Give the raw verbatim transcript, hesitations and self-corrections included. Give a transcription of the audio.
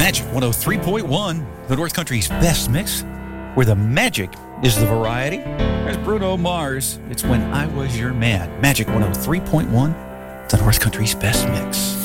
Magic one oh three point one, the North Country's best mix, where the magic is the variety. There's Bruno Mars. It's When I Was Your Man. Magic one oh three point one, the North Country's best mix.